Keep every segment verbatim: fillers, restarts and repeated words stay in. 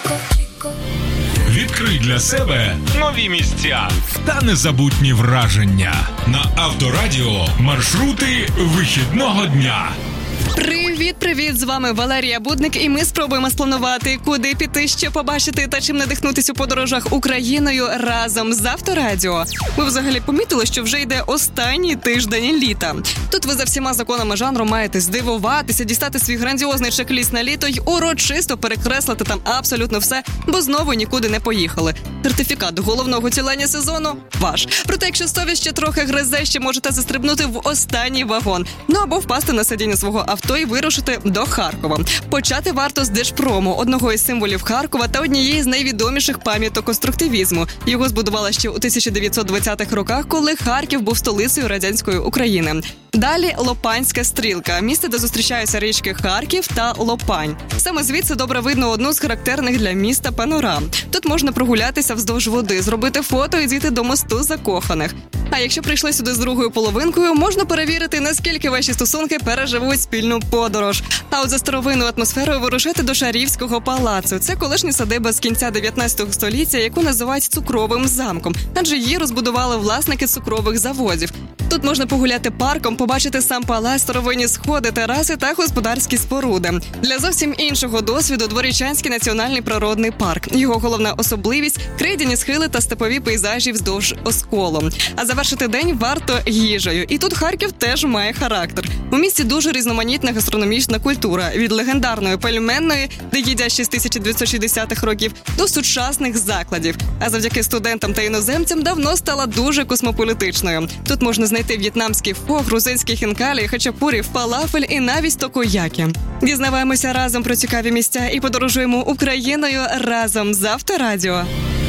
Відкрий для себе нові місця та незабутні враження. На Авторадіо маршрути вихідного дня. Привіт-привіт! З вами Валерія Будник, і ми спробуємо спланувати, куди піти, що побачити та чим надихнутись у подорожах Україною разом з Авторадіо. Ви взагалі помітили, що вже йде останній тиждень літа. Тут ви за всіма законами жанру маєте здивуватися, дістати свій грандіозний чек-ліст на літо й урочисто перекреслити там абсолютно все, бо знову нікуди не поїхали. Сертифікат головного цілення сезону ваш. Проте, якщо совість ще трохи гризе, ще можете застрибнути в останній вагон. Ну або впасти на сидіння свого авто і вирушити до Харкова. Почати варто з Держпрому, одного із символів Харкова та однієї з найвідоміших пам'яток конструктивізму. Його збудували ще у тисяча дев'ятсот двадцятих роках, коли Харків був столицею радянської України. Далі Лопанська стрілка – місце, де зустрічаються річки Харків та Лопань. Саме звідси добре видно одну з характерних для міста панорам. Тут можна прогулятися вздовж води, зробити фото і дійти до мосту закоханих. А якщо прийшли сюди з другою половинкою, можна перевірити, наскільки ваші стосунки переживуть спільну подорож. А от за старовинну атмосферою вирушити до Шарівського палацу. Це колишня садиба з кінця дев'ятнадцятого століття, яку називають цукровим замком, адже її розбудували власники цукрових заводів. Тут можна погуляти парком, побачити сам палац, старовинні сходи, тераси та господарські споруди. Для зовсім іншого досвіду – Дворічанський національний природний парк. Його головна особливість – крейдяні схили та степові пейзажі вздовж Осколу. А завершити день варто їжею. І тут Харків теж має характер. У місті дуже різноманітна гастрономічна культура. Від легендарної пельменної, де їдять ще з тисяча дев'ятсот шістдесятих років, до сучасних закладів. А завдяки студентам та іноземцям давно стала дуже космополітичною. Тут можна знайти в'єтнамський фо, грузинські хінкалі, хачапурі, фалафель і навіть токоякі. Дізнаваємося разом про цікаві місця і подорожуємо Україною разом з Авторадіо.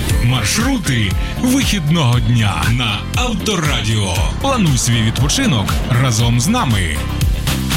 Маршрути вихідного дня на Авторадіо. Плануй свій відпочинок разом з нами.